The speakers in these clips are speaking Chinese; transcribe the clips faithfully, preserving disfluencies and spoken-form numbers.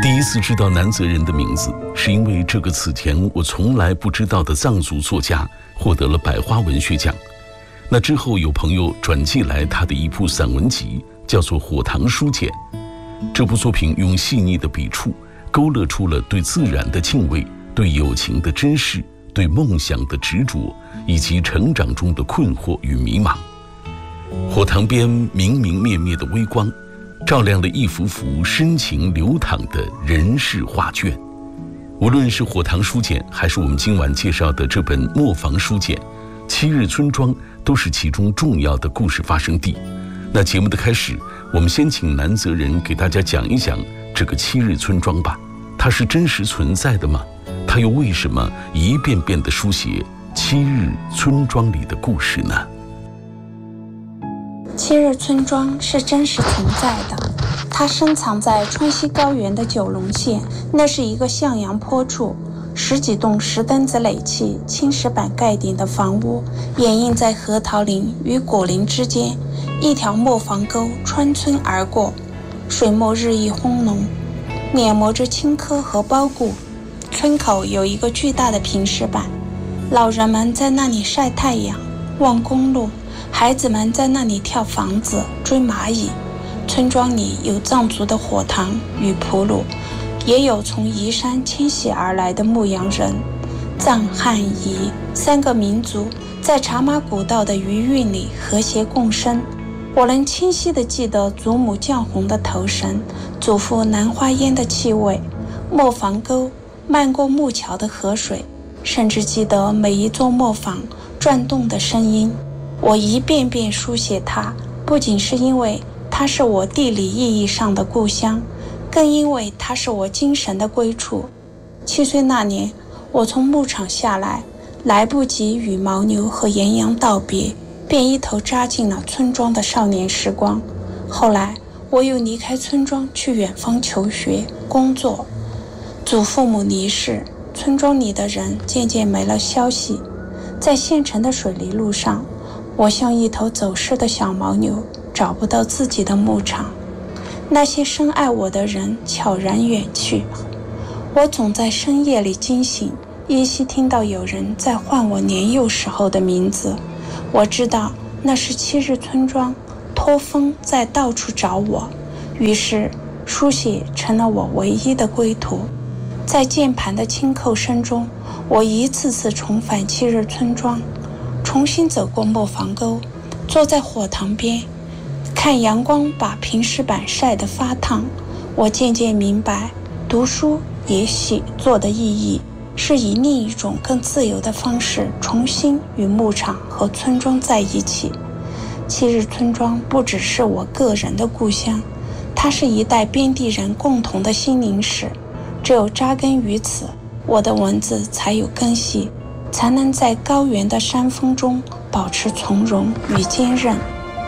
第一次知道南泽人的名字，是因为这个此前我从来不知道的藏族作家获得了百花文学奖。那之后有朋友转寄来他的一部散文集，叫做《火塘书简》。这部作品用细腻的笔触勾勒出了对自然的敬畏，对友情的珍视，对梦想的执着，以及成长中的困惑与迷茫。火塘边明明灭灭的微光，照亮了一幅幅深情流淌的人世画卷。无论是火塘书简，还是我们今晚介绍的这本磨坊书简，七日村庄都是其中重要的故事发生地。那节目的开始，我们先请南泽人给大家讲一讲这个七日村庄吧。它是真实存在的吗？它又为什么一遍遍地书写七日村庄里的故事呢？ 七日村庄是真实存在的，它深藏在川西高原的九龙县，那是一个向阳坡处，十几栋石墩子垒砌、青石板盖顶的房屋，掩映在核桃林与果林之间，一条磨坊沟穿村而过，水墨日益烘浓，碾磨着青稞和苞谷。村口有一个巨大的平石板，老人们在那里晒太阳、望公路，孩子们在那里跳房子、追蚂蚁。村庄里有藏族的火塘与普鲁，也有从宜山迁徙而来的牧羊人。藏、汉、彝三个民族在茶马古道的余韵里和谐共生。我能清晰地记得祖母绛红的头绳，祖父兰花烟的气味，磨坊沟漫过木桥的河水，甚至记得每一座磨坊转动的声音。我一遍遍书写它，不仅是因为它是我地理意义上的故乡，更因为它是我精神的归处。七岁那年，我从牧场下来，来不及与牦牛和岩羊道别，便一头扎进了村庄的少年时光。后来，我又离开村庄去远方求学、工作。祖父母离世，村庄里的人渐渐没了消息。在县城的水泥路上，我像一头走失的小牦牛，找不到自己的牧场。那些深爱我的人悄然远去，我总在深夜里惊醒，依稀听到有人在唤我年幼时候的名字。我知道那是七日村庄，托风在到处找我，于是书写成了我唯一的归途。在键盘的轻扣声中，我一次次重返七日村庄，重新走过磨坊沟，坐在火塘边，看阳光把平石板晒得发烫。我渐渐明白，读书也写作的意义是以另一种更自由的方式重新与牧场和村庄在一起。七日村庄不只是我个人的故乡，它是一代边地人共同的心灵史。只有扎根于此，我的文字才有根系，才能在高原的山峰中保持从容与坚韧。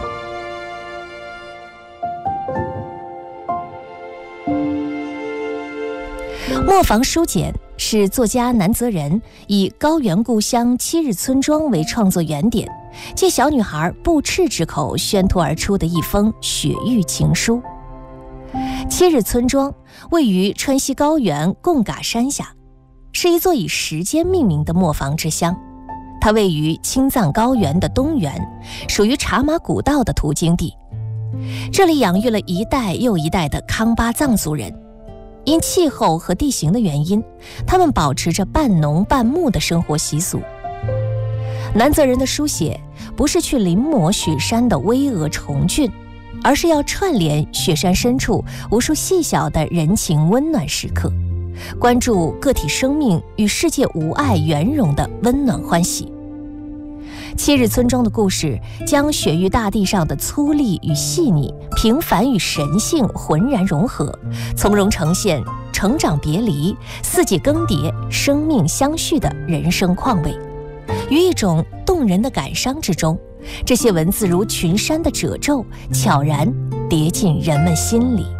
磨坊书简是作家南泽人以高原故乡七日村庄为创作原点，借小女孩布赤之口宣吐而出的一封雪域情书。七日村庄位于川西高原贡嘎山下，是一座以时间命名的磨坊之乡。它位于青藏高原的东缘，属于茶马古道的途经地。这里养育了一代又一代的康巴藏族人，因气候和地形的原因，他们保持着半农半牧的生活习俗。南泽人的书写不是去临摹雪山的巍峨重峻，而是要串联雪山深处无数细小的人情温暖时刻，关注个体生命与世界无碍圆融的温暖欢喜。七日村庄的故事将雪域大地上的粗粝与细腻、平凡与神性浑然融合，从容呈现成长别离、四季更迭、生命相续的人生况味。于一种动人的感伤之中，这些文字如群山的褶皱，悄然叠进人们心里。